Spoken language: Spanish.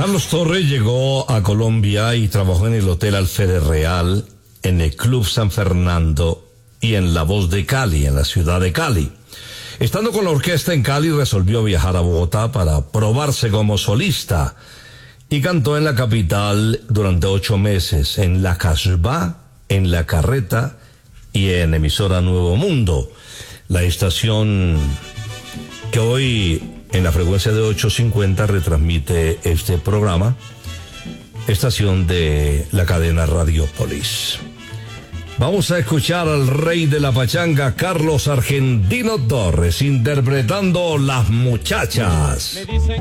Carlos Torres llegó a Colombia y trabajó en el Hotel Alférez Real, en el Club San Fernando y en La Voz de Cali, en la ciudad de Cali. Estando con la orquesta en Cali, resolvió viajar a Bogotá para probarse como solista y cantó en la capital durante 8 meses, en La Casbah, en La Carreta y en emisora Nuevo Mundo, la estación que hoy en la frecuencia de 850 retransmite este programa, estación de la cadena Radiopolis. Vamos a escuchar al rey de la pachanga, Carlos Argentino Torres, interpretando Las Muchachas.